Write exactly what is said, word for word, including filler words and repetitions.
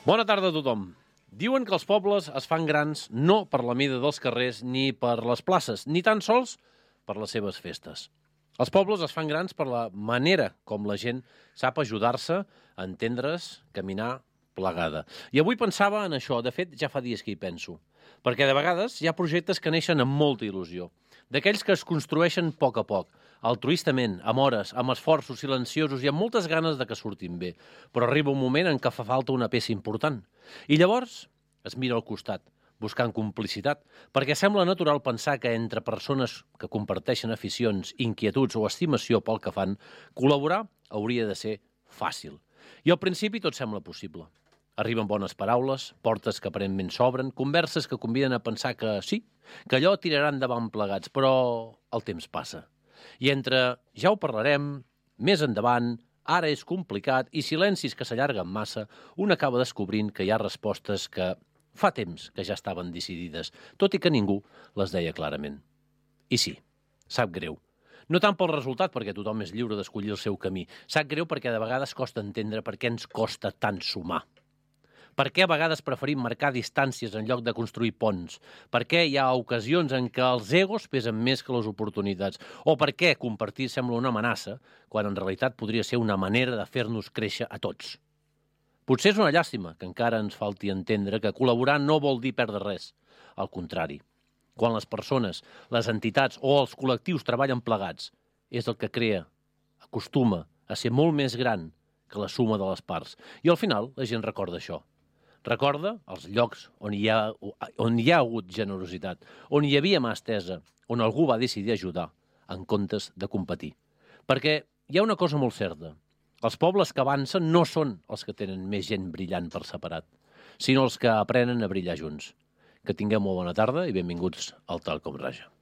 Bona tarda a tothom. Diuen que els pobles es fan grans no per la mida dels carrers ni per les places, ni tan sols per les seves festes. Els pobles es fan grans per la manera com la gent sap ajudar-se, entendre's, caminar plegada. I avui pensava en això, de fet ja fa dies que hi penso, perquè de vegades hi ha projectes que neixen amb molta il·lusió, d'aquells que es construeixen a poc a poc, altruistament, amb hores, amb esforços silenciosos i amb moltes ganes de que surtin bé. Però arriba un moment en què fa falta una peça important. I llavors es mira al costat, buscant complicitat, perquè sembla natural pensar que entre persones que comparteixen aficions, inquietuds o estimació pel que fan, col·laborar hauria de ser fàcil. I al principi tot sembla possible. Arriben bones paraules, portes que aparentment s'obren, converses que conviden a pensar que sí, que allò tirarà endavant plegats, però el temps passa. I entre ja ho parlarem, més endavant, ara és complicat i silencis que s'allarguen massa, un acaba descobrint que hi ha respostes que fa temps que ja estaven decidides, tot i que ningú les deia clarament. I sí, sap greu. No tant pel resultat, perquè tothom és lliure d'escollir el seu camí. Sap greu perquè de vegades costa entendre per què ens costa tant sumar. Per què a vegades preferim marcar distàncies en lloc de construir ponts? Per què hi ha ocasions en què els egos pesen més que les oportunitats? O per què compartir sembla una amenaça, quan en realitat podria ser una manera de fer-nos créixer a tots? Potser és una llàstima que encara ens falti entendre que col·laborar no vol dir perdre res. Al contrari, quan les persones, les entitats o els col·lectius treballen plegats, és el que crea, acostuma a ser molt més gran que la suma de les parts. I al final la gent recorda això. Recorda els llocs on hi ha, on hi ha hagut generositat, on hi havia mà estesa, on algú va decidir ajudar, en comptes de competir. Perquè hi ha una cosa molt certa. Els pobles que avancen no són els que tenen més gent brillant per separat, sinó els que aprenen a brillar junts. Que tingueu molt bona tarda i benvinguts al Tal Com Raja.